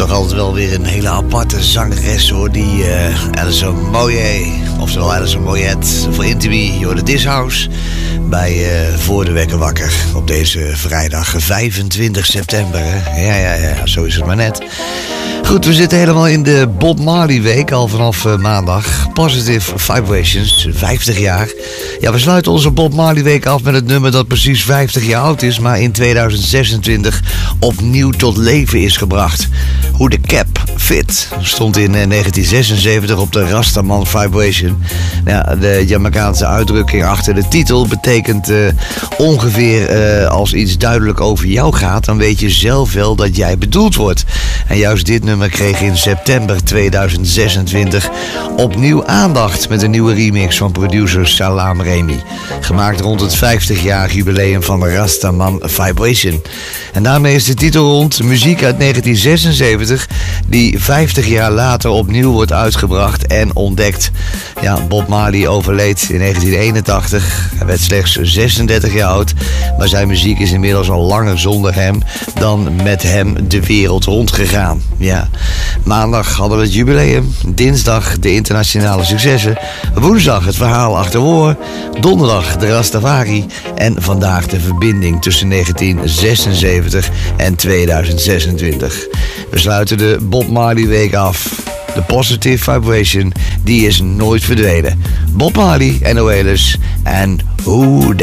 toch altijd wel weer een hele aparte zangeres hoor. Die Alison Moyet, oftewel Alison Moyet voor Intibi, joh, de This House. Bij Voor de Wekker Wakker op deze vrijdag 25 september. Hè? Ja, zo is het maar net. Goed, we zitten helemaal in de Bob Marley week, al vanaf maandag. Positive Vibrations, 50 jaar. Ja, we sluiten onze Bob Marley week af met het nummer dat precies 50 jaar oud is, maar in 2026 opnieuw tot leven is gebracht. Hoe de Cap Fit stond in 1976 op de Rastaman Vibration. Ja, de Jamaicaanse uitdrukking achter de titel betekent ongeveer als iets duidelijk over jou gaat, dan weet je zelf wel dat jij bedoeld wordt. En juist dit nummer kreeg in september 2026 opnieuw aandacht met een nieuwe remix van producer Salaam Remi. Gemaakt rond het 50-jarig jubileum van de Rastaman Vibration. En daarmee is de titel rond. Muziek uit 1976 die 50 jaar later opnieuw wordt uitgebracht en ontdekt. Ja, Bob Marley overleed in 1981. Hij werd slechts 36 jaar oud, maar zijn muziek is inmiddels al langer zonder hem dan met hem de wereld rondgegaan. Ja, maandag hadden we het jubileum, dinsdag de internationale successen, woensdag het verhaal achter woord, donderdag de Rastafari en vandaag de verbinding tussen 1976 en 2026. We sluiten de Bob Marley week af. De Positive Vibration, die is nooit verdwenen. Bob Marley en Oelis en Who Da.